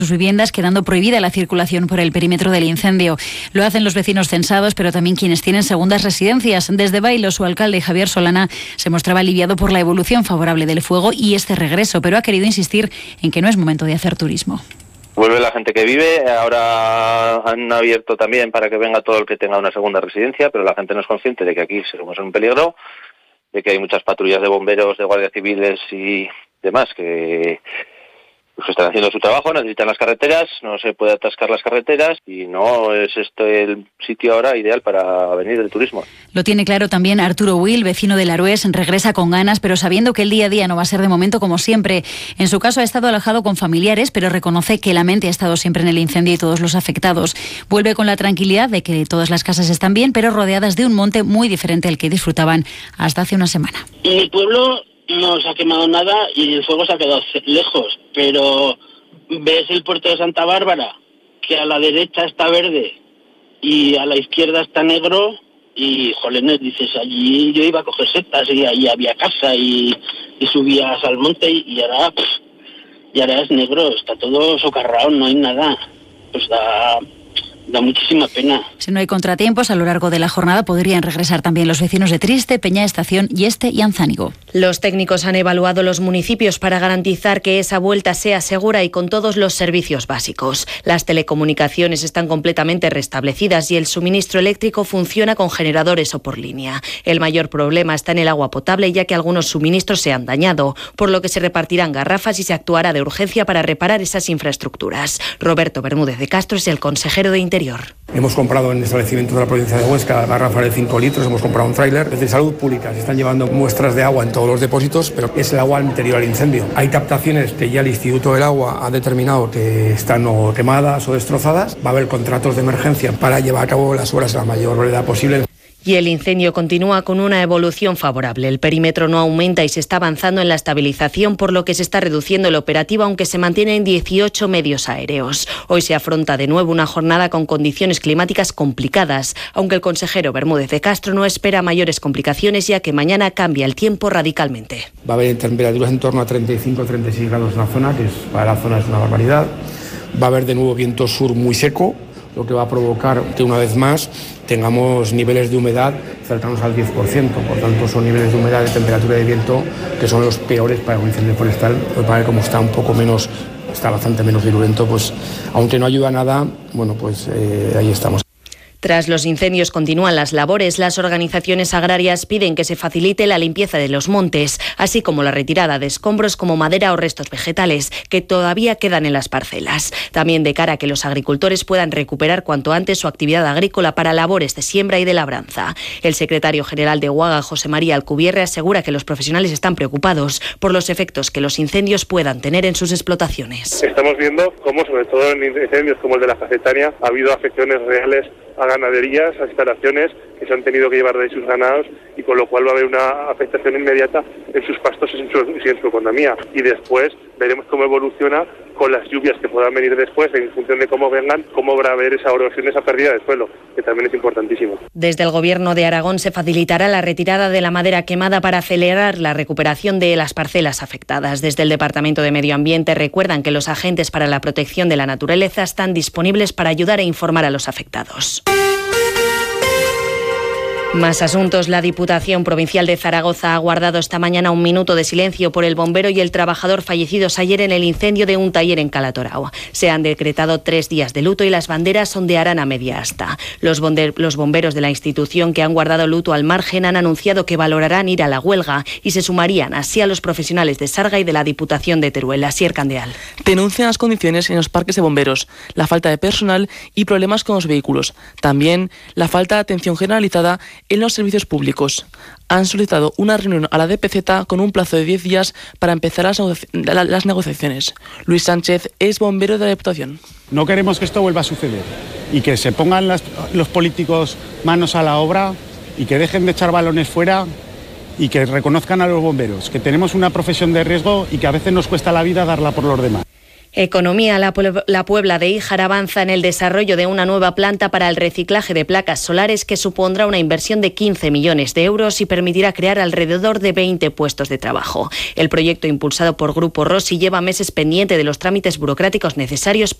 sus viviendas, quedando prohibida la circulación por el perímetro del incendio. Lo hacen los vecinos censados, pero también quienes tienen segundas residencias. Desde Bailo, su alcalde Javier Solana se mostraba aliviado por la evolución favorable del fuego y este regreso, pero ha querido insistir en que no es momento de hacer turismo. Vuelve la gente que vive, ahora han abierto también para que venga todo el que tenga una segunda residencia, pero la gente no es consciente de que aquí somos en un peligro, de que hay muchas patrullas de bomberos, de guardias civiles y demás que están haciendo su trabajo, necesitan las carreteras, no se puede atascar las carreteras y no es este el sitio ahora ideal para venir del turismo. Lo tiene claro también Arturo Will, vecino de Larués, regresa con ganas, pero sabiendo que el día a día no va a ser de momento como siempre. En su caso ha estado alojado con familiares, pero reconoce que la mente ha estado siempre en el incendio y todos los afectados. Vuelve con la tranquilidad de que todas las casas están bien, pero rodeadas de un monte muy diferente al que disfrutaban hasta hace una semana. En mi pueblo no se ha quemado nada y el fuego se ha quedado lejos, pero ves el puerto de Santa Bárbara, que a la derecha está verde y a la izquierda está negro, y jolenes, dices, allí yo iba a coger setas y ahí había casa y subías al monte y ahora es negro, está todo socarrado, no hay nada, pues da muchísima pena. Si no hay contratiempos, a lo largo de la jornada podrían regresar también los vecinos de Triste, Peña Estación, Yeste y Anzánigo. Los técnicos han evaluado los municipios para garantizar que esa vuelta sea segura y con todos los servicios básicos. Las telecomunicaciones están completamente restablecidas y el suministro eléctrico funciona con generadores o por línea. El mayor problema está en el agua potable, ya que algunos suministros se han dañado, por lo que se repartirán garrafas y se actuará de urgencia para reparar esas infraestructuras. Roberto Bermúdez de Castro es el consejero de Interior. Hemos comprado en el establecimiento de la provincia de Huesca garrafas de 5 litros, hemos comprado un tráiler. Desde Salud Pública se están llevando muestras de agua en todos los depósitos, pero es el agua anterior al incendio. Hay captaciones que ya el Instituto del Agua ha determinado que están o quemadas o destrozadas. Va a haber contratos de emergencia para llevar a cabo las obras a la mayor brevedad posible. Y el incendio continúa con una evolución favorable. El perímetro no aumenta y se está avanzando en la estabilización, por lo que se está reduciendo el operativo, aunque se mantienen 18 medios aéreos. Hoy se afronta de nuevo una jornada con condiciones climáticas complicadas, aunque el consejero Bermúdez de Castro no espera mayores complicaciones, ya que mañana cambia el tiempo radicalmente. Va a haber temperaturas en torno a 35-36 grados en la zona, que para la zona es una barbaridad. Va a haber de nuevo viento sur muy seco, lo que va a provocar que una vez más tengamos niveles de humedad cercanos al 10%. Por tanto, son niveles de humedad, de temperatura de viento que son los peores para un incendio forestal. Para ver cómo está un poco menos, está bastante menos virulento, pues aunque no ayuda nada, bueno, pues ahí estamos. Tras los incendios continúan las labores. Las organizaciones agrarias piden que se facilite la limpieza de los montes, así como la retirada de escombros como madera o restos vegetales que todavía quedan en las parcelas. También de cara a que los agricultores puedan recuperar cuanto antes su actividad agrícola para labores de siembra y de labranza. El secretario general de UAGA, José María Alcubierre, asegura que los profesionales están preocupados por los efectos que los incendios puedan tener en sus explotaciones. Estamos viendo cómo, sobre todo en incendios como el de la Jacetania, ha habido afecciones reales a ganaderías, a instalaciones que se han tenido que llevar de sus ganados, y con lo cual va a haber una afectación inmediata en sus pastos y en su economía. Y después veremos cómo evoluciona con las lluvias que puedan venir después, en función de cómo vengan, cómo va a haber esa erosión, esa pérdida de suelo, que también es importantísimo. Desde el Gobierno de Aragón se facilitará la retirada de la madera quemada para acelerar la recuperación de las parcelas afectadas. Desde el Departamento de Medio Ambiente recuerdan que los agentes para la protección de la naturaleza están disponibles para ayudar e informar a los afectados. Más asuntos. La Diputación Provincial de Zaragoza ha guardado esta mañana un minuto de silencio por el bombero y el trabajador fallecidos ayer en el incendio de un taller en Calatorao. Se han decretado 3 días de luto y las banderas ondearán a media asta. Los bomberos de la institución, que han guardado luto al margen, han anunciado que valorarán ir a la huelga y se sumarían así a los profesionales de Sarga y de la Diputación de Teruel. Asier Candeal. Denuncian las condiciones en los parques de bomberos, la falta de personal y problemas con los vehículos. También la falta de atención generalizada en los servicios públicos. Han solicitado una reunión a la DPZ con un plazo de 10 días para empezar las negociaciones. Luis Sánchez es bombero de la Diputación. No queremos que esto vuelva a suceder y que se pongan los políticos manos a la obra y que dejen de echar balones fuera y que reconozcan a los bomberos que tenemos una profesión de riesgo y que a veces nos cuesta la vida darla por los demás. Economía. La Puebla de Híjar avanza en el desarrollo de una nueva planta para el reciclaje de placas solares que supondrá una inversión de 15 millones de euros y permitirá crear alrededor de 20 puestos de trabajo. El proyecto, impulsado por Grupo Rossi, lleva meses pendiente de los trámites burocráticos necesarios